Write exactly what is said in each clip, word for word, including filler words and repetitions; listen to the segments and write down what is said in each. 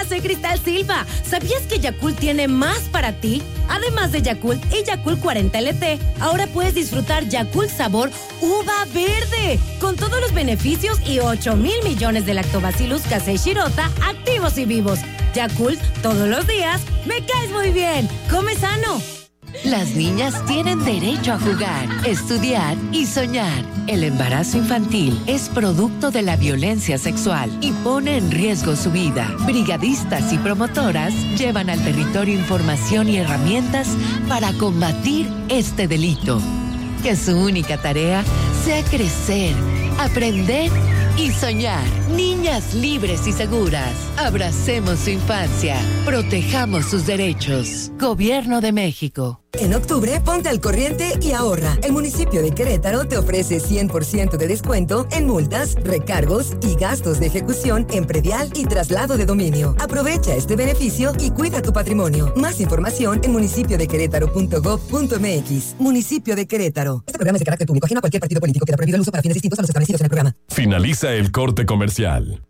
soy Cristal Silva. ¿Sabías que Yakult tiene más para ti? Además de Yakult y Yakult cuarenta L T, ahora puedes disfrutar Yakult sabor uva verde, con todos los beneficios y ocho mil millones de lactobacillus casei shirota activos y vivos. Yakult, todos los días, me caes muy bien. Come sano. Las niñas tienen derecho a jugar, estudiar y soñar. El embarazo infantil es producto de la violencia sexual y pone en riesgo su vida. Brigadistas y promotoras llevan al territorio información y herramientas para combatir este delito. Que su única tarea sea crecer, aprender y soñar. Niñas libres y seguras. Abracemos su infancia. Protejamos sus derechos. Gobierno de México. En octubre, ponte al corriente y ahorra. El municipio de Querétaro te ofrece cien por ciento de descuento en multas, recargos y gastos de ejecución en predial y traslado de dominio. Aprovecha este beneficio y cuida tu patrimonio. Más información en municipio de querétaro punto gob punto m x. Municipio de Querétaro. Este programa es de carácter público, ajeno a cualquier partido político. Queda prohibido el uso para fines distintos a los establecidos en el programa. Finaliza el corte comercial.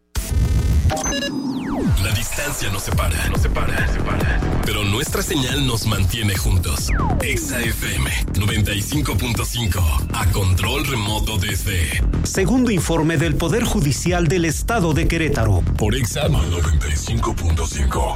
La distancia nos separa, nos separa, nos separa. Pero nuestra señal nos mantiene juntos. Exa F M noventa y cinco punto cinco, a control remoto desde... Segundo informe del Poder Judicial del Estado de Querétaro. Por Exa noventa y cinco punto cinco.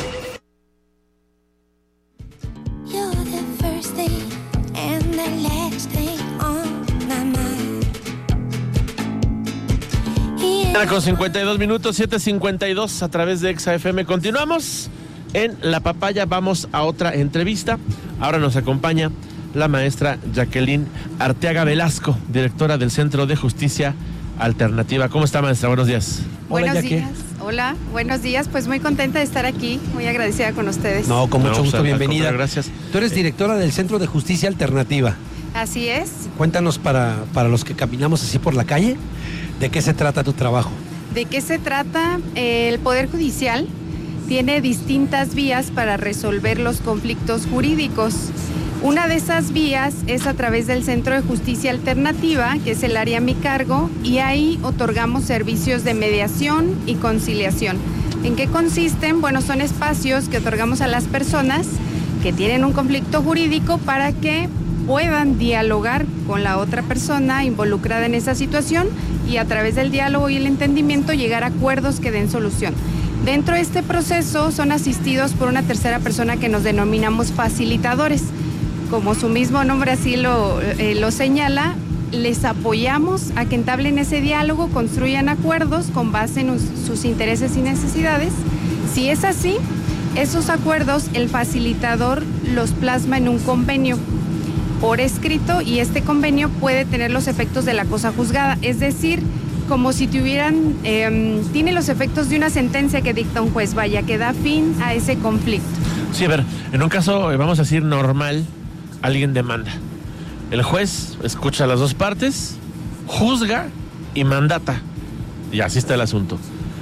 Con cincuenta y dos minutos, siete cincuenta y dos a través de Exa F M. Continuamos en La Papaya. Vamos a otra entrevista. Ahora nos acompaña la maestra Jacqueline Arteaga Velasco, directora del Centro de Justicia Alternativa. ¿Cómo está, maestra? Buenos días. Buenos Hola, días. Hola, buenos días. Pues muy contenta de estar aquí, muy agradecida con ustedes. No, con mucho no, gusto, pues, bienvenida. Gracias. Tú eres directora del Centro de Justicia Alternativa. Así es. Cuéntanos para, para los que caminamos así por la calle, ¿de qué se trata tu trabajo? ¿De qué se trata? El Poder Judicial tiene distintas vías para resolver los conflictos jurídicos. Una de esas vías es a través del Centro de Justicia Alternativa, que es el área a mi cargo, y ahí otorgamos servicios de mediación y conciliación. ¿En qué consisten? Bueno, son espacios que otorgamos a las personas que tienen un conflicto jurídico para que puedan dialogar con la otra persona involucrada en esa situación y a través del diálogo y el entendimiento llegar a acuerdos que den solución. Dentro de este proceso son asistidos por una tercera persona que nos denominamos facilitadores. Como su mismo nombre así lo, eh, lo señala, les apoyamos a que entablen ese diálogo, construyan acuerdos con base en sus intereses y necesidades. Si es así, esos acuerdos el facilitador los plasma en un convenio por escrito y este convenio puede tener los efectos de la cosa juzgada, es decir, como si tuvieran, eh, tiene los efectos de una sentencia que dicta un juez, vaya, que da fin a ese conflicto. Sí, a ver, en un caso, vamos a decir normal, alguien demanda. El juez escucha a las dos partes, juzga y mandata. Y así está el asunto.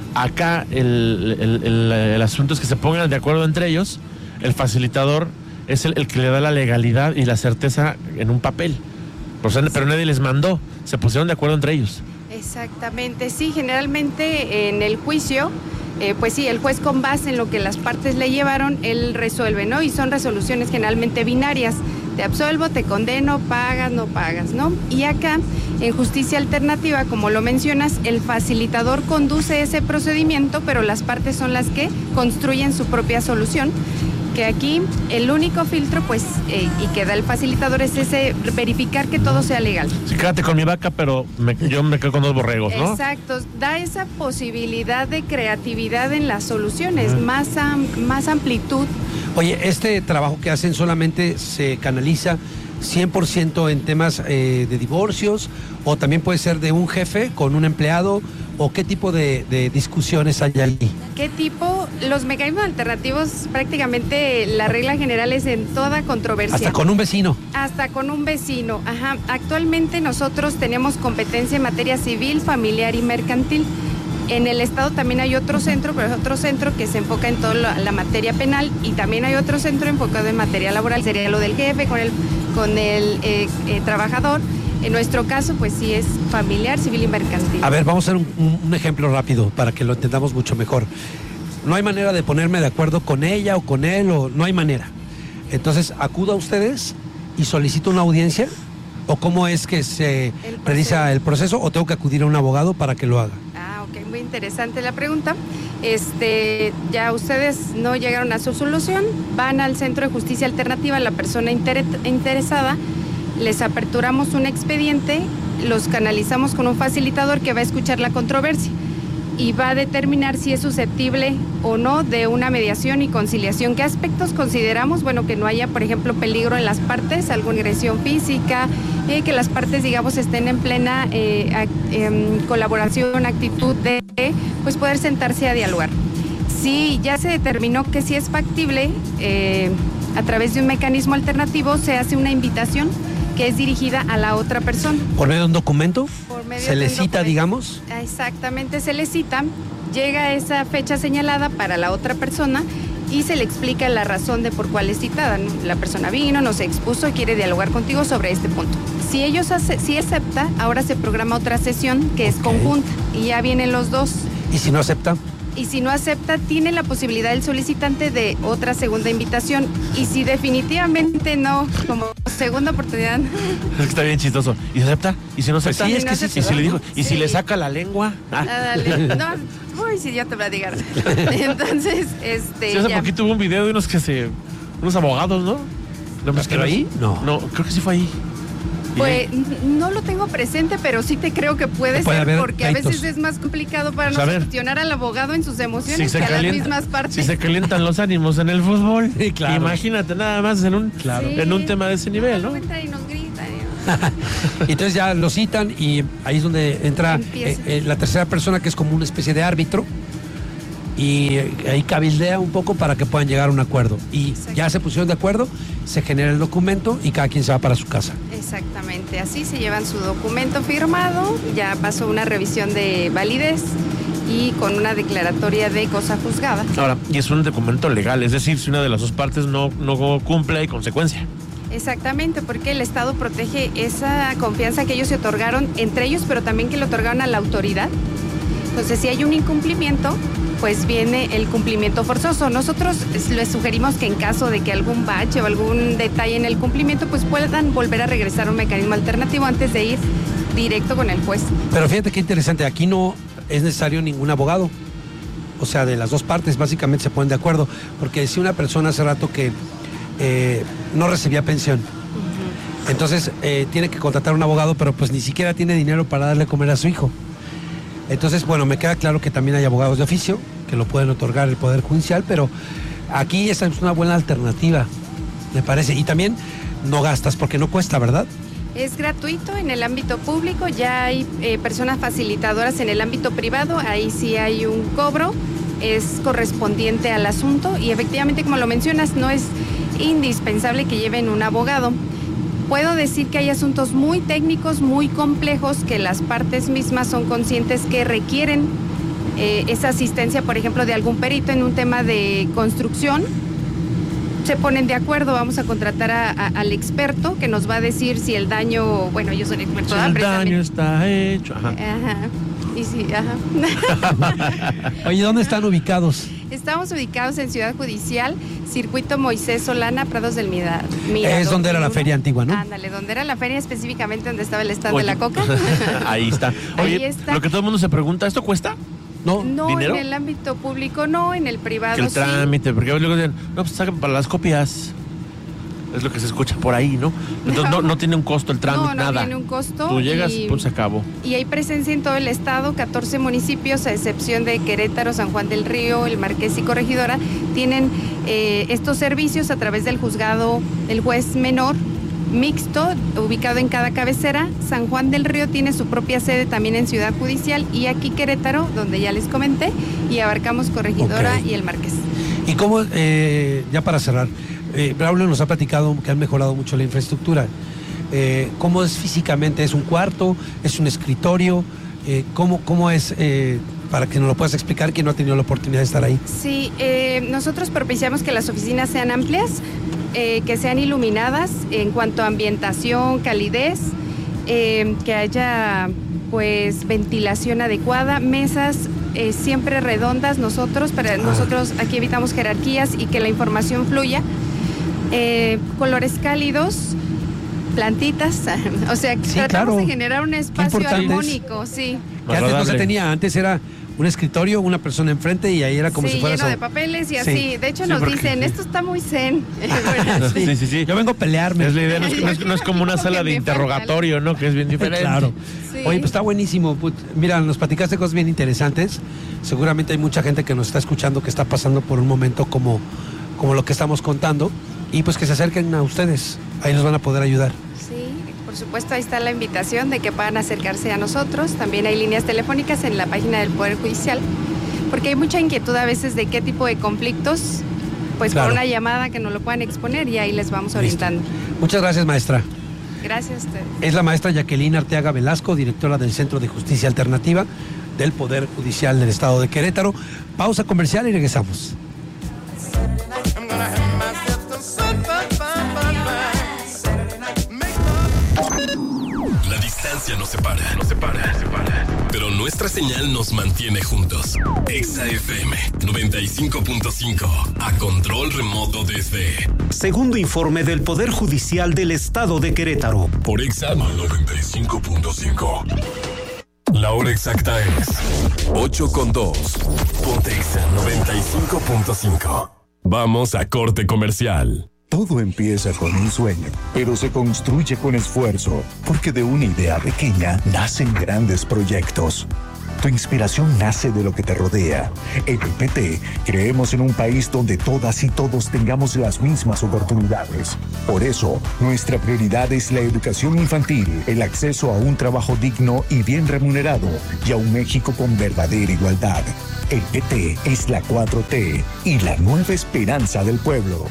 Acá el, el, el, el asunto es que se pongan de acuerdo entre ellos. El facilitador es el, el que le da la legalidad y la certeza en un papel. Pero nadie les mandó, se pusieron de acuerdo entre ellos. Exactamente, sí, generalmente en el juicio, eh, pues sí, el juez con base en lo que las partes le llevaron, él resuelve, ¿no? Y son resoluciones generalmente binarias, te absuelvo, te condeno, pagas, no pagas, ¿no? Y acá, en justicia alternativa, como lo mencionas, el facilitador conduce ese procedimiento, pero las partes son las que construyen su propia solución. Que aquí el único filtro, pues, eh, y que da el facilitador es ese, verificar que todo sea legal. Sí, quédate con mi vaca, pero me, yo me quedo con dos borregos, ¿no? Exacto, da esa posibilidad de creatividad en las soluciones, uh-huh. más, am, más amplitud. Oye, ¿este trabajo que hacen solamente se canaliza cien por ciento en temas eh, de divorcios o también puede ser de un jefe con un empleado? ¿O qué tipo de, de discusiones hay ahí? ¿Qué tipo? Los mecanismos alternativos, prácticamente la regla general es en toda controversia. Hasta con un vecino. Hasta con un vecino, ajá. Actualmente nosotros tenemos competencia en materia civil, familiar y mercantil. En el estado también hay otro centro, pero es otro centro que se enfoca en toda la, la materia penal y también hay otro centro enfocado en materia laboral. Sería lo del jefe con el, con el eh, eh, trabajador. En nuestro caso, pues sí es familiar, civil y mercantil. A ver, vamos a hacer un, un ejemplo rápido para que lo entendamos mucho mejor. no hay manera de ponerme de acuerdo con ella o con él, o no hay manera. Entonces, acudo a ustedes y solicito una audiencia, o cómo es que se realiza el proceso, o tengo que acudir a un abogado para que lo haga. Ah, ok, muy interesante la pregunta. Este, ya ustedes no llegaron a su solución, van al Centro de Justicia Alternativa, la persona inter- interesada, les aperturamos un expediente, los canalizamos con un facilitador que va a escuchar la controversia y va a determinar si es susceptible o no de una mediación y conciliación. ¿Qué aspectos consideramos? Bueno, que no haya, por ejemplo, peligro en las partes, alguna agresión física, eh, que las partes, digamos, estén en plena eh, act- eh, colaboración, actitud de pues poder sentarse a dialogar. Si ya se determinó que sí es factible, eh, a través de un mecanismo alternativo se hace una invitación que es dirigida a la otra persona. ¿Por medio de un documento? Por medio ¿Se de le un cita, documento. digamos? Exactamente, se le cita, llega esa fecha señalada para la otra persona y se le explica la razón de por cuál es citada, ¿no? La persona vino, nos expuso y quiere dialogar contigo sobre este punto. Si ellos ace- si acepta, ahora se programa otra sesión que es Ok. conjunta y ya vienen los dos. ¿Y si no acepta? Y si no acepta, tiene la posibilidad el solicitante de otra segunda invitación. Y si definitivamente no, como segunda oportunidad, Es que está bien chistoso. ¿Y se acepta? ¿Y si no acepta? sí, es que sí ¿Y se si da, le dijo? ¿no? ¿Y si Sí. le saca la lengua? Ah. ah, dale. No, uy, si ya te voy a digar. Entonces, este. Sí, hace ya. poquito hubo un video de unos que se... unos abogados, ¿no? No, pues, ¿Pero que ahí? No. No, creo que sí fue ahí. Y Pues n- no lo tengo presente, pero sí te creo que puede, Puede ser, haber porque a pleitos. veces es más complicado para Pues, a no ver. cuestionar al abogado en sus emociones si se, que a las calienta- mismas partes. si se calientan los ánimos en el fútbol, Sí, claro. imagínate nada más en un, Claro. Sí. en un tema de ese nivel, ¿no? Entra y nos grita, ¿eh? Entonces ya lo citan y ahí es donde entra Empieza. eh, eh, la tercera persona, que es como una especie de árbitro, y eh, ahí cabildea un poco para que puedan llegar a un acuerdo. Y Exacto. ya se pusieron de acuerdo, se genera el documento y cada quien se va para su casa. Exactamente, así se llevan su documento firmado, ya pasó una revisión de validez y con una declaratoria de cosa juzgada. Ahora, y es un documento legal, es decir, si una de las dos partes no, no cumple, hay consecuencia. Exactamente, porque el Estado protege esa confianza que ellos se otorgaron entre ellos, pero también que le otorgaron a la autoridad. Entonces, si hay un incumplimiento, pues viene el cumplimiento forzoso. Nosotros les sugerimos que en caso de que algún bache o algún detalle en el cumplimiento, pues puedan volver a regresar a un mecanismo alternativo antes de ir directo con el juez. Pero fíjate qué interesante, aquí no es necesario ningún abogado. O sea, de las dos partes básicamente se ponen de acuerdo. Porque decía una persona hace rato que eh, no recibía pensión. Entonces eh, tiene que contratar a un abogado, pero pues ni siquiera tiene dinero para darle a comer a su hijo. Entonces, bueno, me queda claro que también hay abogados de oficio que lo pueden otorgar el Poder Judicial, pero aquí esa es una buena alternativa, me parece. Y también no gastas porque no cuesta, ¿verdad? Es gratuito en el ámbito público, ya hay eh, personas facilitadoras en el ámbito privado, ahí sí hay un cobro, es correspondiente al asunto y efectivamente, como lo mencionas, no es indispensable que lleven un abogado. Puedo decir que hay asuntos muy técnicos, muy complejos, que las partes mismas son conscientes que requieren eh, esa asistencia, por ejemplo, de algún perito en un tema de construcción. Se ponen de acuerdo, vamos a contratar a, a, al experto que nos va a decir si el daño, bueno, yo soy experto, Si ah, el precisamente. daño está hecho. Ajá. Ajá. Y sí, ajá. Oye, ¿dónde están ubicados? Estamos ubicados en Ciudad Judicial, Circuito Moisés Solana, Prados del Mirador. Es donde era la feria antigua, ¿no? Ándale, donde era la feria, específicamente donde estaba el stand Oye. de la coca. Ahí está. Ahí Oye, está. lo que todo el mundo se pregunta, ¿esto cuesta? No, No, ¿dinero? en el ámbito público no, en el privado Que el sí. trámite, porque luego dicen, no, pues sacan para las copias. Es lo que se escucha por ahí, ¿no? Entonces no, no tiene un costo el trámite, No, no nada. tiene un costo. Tú llegas, y- pues se acabó. Y hay presencia en todo el estado, catorce municipios, a excepción de Querétaro, San Juan del Río, El Marqués y Corregidora, tienen eh, estos servicios a través del juzgado, el juez menor mixto, ubicado en cada cabecera. San Juan del Río tiene su propia sede también en Ciudad Judicial y aquí Querétaro, donde ya les comenté, y abarcamos Corregidora Ok. y El Marqués. ¿Y cómo, eh, ya para cerrar, eh, Braulio nos ha platicado que han mejorado mucho la infraestructura? Eh, ¿Cómo es físicamente? ¿Es un cuarto? ¿Es un escritorio? Eh, ¿cómo, ¿Cómo es, eh, para que nos lo puedas explicar, quien no ha tenido la oportunidad de estar ahí? Sí, eh, nosotros propiciamos que las oficinas sean amplias, eh, que sean iluminadas en cuanto a ambientación, calidez, eh, que haya pues ventilación adecuada, mesas eh, siempre redondas nosotros, pero nosotros aquí evitamos jerarquías y que la información fluya. Eh, colores cálidos, plantitas, o sea, Sí, tratamos claro. de generar un espacio importante es. armónico, sí. Que antes no se Agradable. tenía, antes era un escritorio, una persona enfrente y ahí era como sí, si fuera lleno eso. de papeles y Sí. así. De hecho, Sí, nos porque- dicen, esto está muy zen. Bueno, Sí, sí, sí. Yo vengo a pelearme. Es la idea, no es, no es- no es como una Como sala que de me interrogatorio, ¿no? Que es bien diferente. Claro. Sí. Oye, pues está buenísimo. Put- Mira, nos platicaste cosas bien interesantes. Seguramente hay mucha gente que nos está escuchando que está pasando por un momento como, como lo que estamos contando. Y pues que se acerquen a ustedes. Ahí nos van a poder ayudar. Sí, por supuesto, ahí está la invitación de que puedan acercarse a nosotros. También hay líneas telefónicas en la página del Poder Judicial, porque hay mucha inquietud a veces de qué tipo de conflictos, pues Claro. por una llamada que nos lo puedan exponer y ahí les vamos orientando. Muchas gracias, maestra. Gracias a ustedes. Es la maestra Jacqueline Arteaga Velasco, directora del Centro de Justicia Alternativa del Poder Judicial del Estado de Querétaro. Pausa comercial y regresamos. La distancia nos separa, nos separa, nos separa. Pero nuestra señal nos mantiene juntos. Exa F M noventa y cinco punto cinco. A control remoto desde... Segundo informe del Poder Judicial del Estado de Querétaro. Por Exa noventa y cinco punto cinco. La hora exacta es ocho con dos. Ponte Exa noventa y cinco punto cinco. Vamos a corte comercial. Todo empieza con un sueño, pero se construye con esfuerzo, porque de una idea pequeña nacen grandes proyectos. Tu inspiración nace de lo que te rodea. En el P T creemos en un país donde todas y todos tengamos las mismas oportunidades. Por eso, nuestra prioridad es la educación infantil, el acceso a un trabajo digno y bien remunerado, y a un México con verdadera igualdad. El P T es la cuatro T y la nueva esperanza del pueblo.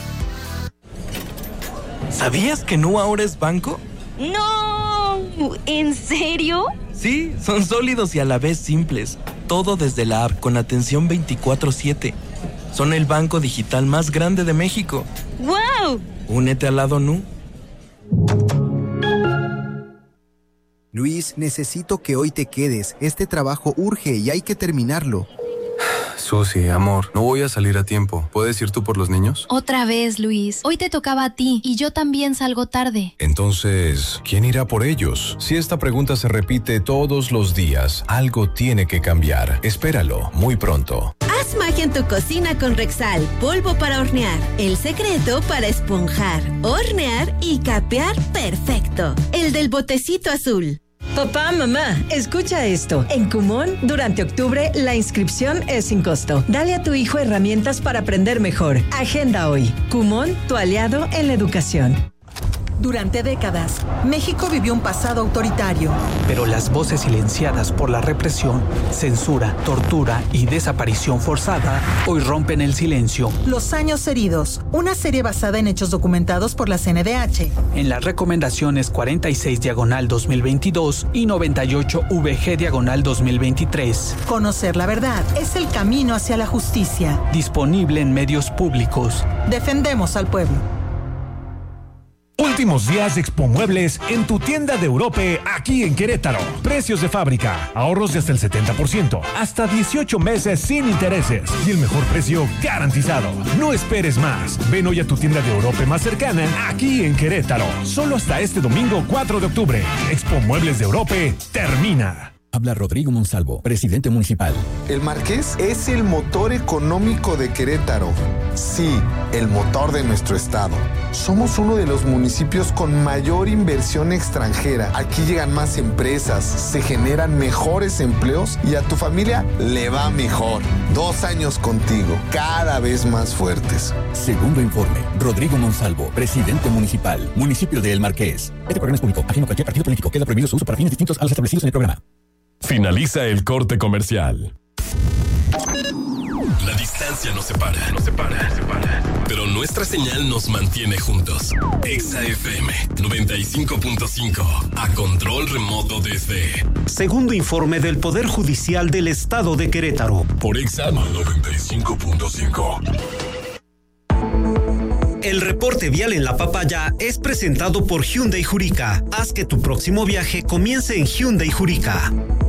¿Sabías que Nu ahora es banco? ¡No! ¿En serio? Sí, son sólidos y a la vez simples. Todo desde la app con atención veinticuatro siete. Son el banco digital más grande de México. ¡Wow! Únete al lado Nu. Luis, necesito que hoy te quedes. Este trabajo urge y hay que terminarlo. Susi, amor, no voy a salir a tiempo. ¿Puedes ir tú por los niños? Otra vez, Luis. Hoy te tocaba a ti y yo también salgo tarde. Entonces, ¿quién irá por ellos? Si esta pregunta se repite todos los días, algo tiene que cambiar. Espéralo, muy pronto. Haz magia en tu cocina con Rexal, polvo para hornear. El secreto para esponjar, hornear y capear perfecto. El del botecito azul. Papá, mamá, escucha esto. En Kumon, durante octubre, la inscripción es sin costo. Dale a tu hijo herramientas para aprender mejor. Agenda hoy. Kumon, tu aliado en la educación. Durante décadas, México vivió un pasado autoritario. Pero las voces silenciadas por la represión, censura, tortura y desaparición forzada hoy rompen el silencio. Los años heridos, una serie basada en hechos documentados por la C N D H. En las recomendaciones cuarenta y seis diagonal dos mil veintidós y noventa y ocho V G diagonal dos mil veintitrés. Conocer la verdad es el camino hacia la justicia. Disponible en medios públicos. Defendemos al pueblo. Últimos días de Expo Muebles en tu tienda de Europe aquí en Querétaro. Precios de fábrica, ahorros de hasta el setenta por ciento, hasta dieciocho meses sin intereses y el mejor precio garantizado. No esperes más. Ven hoy a tu tienda de Europe más cercana aquí en Querétaro. Solo hasta este domingo cuatro de octubre. Expo Muebles de Europe termina. Habla Rodrigo Monsalvo, presidente municipal. El Marqués es el motor económico de Querétaro. Sí, el motor de nuestro estado. Somos uno de los municipios con mayor inversión extranjera. Aquí llegan más empresas, se generan mejores empleos y a tu familia le va mejor. Dos años contigo, cada vez más fuertes. Segundo informe, Rodrigo Monsalvo, presidente municipal, municipio de El Marqués. Este programa es público, ajeno a cualquier partido político. Queda prohibido su uso para fines distintos a los establecidos en el programa. Finaliza el corte comercial. La distancia nos separa, nos separa, nos separa. Pero nuestra señal nos mantiene juntos. Exa F M noventa y cinco punto cinco. A control remoto desde... Segundo informe del Poder Judicial del Estado de Querétaro. Por Exa noventa y cinco punto cinco. El reporte vial en La Papaya es presentado por Hyundai Jurica. Haz que tu próximo viaje comience en Hyundai Jurica.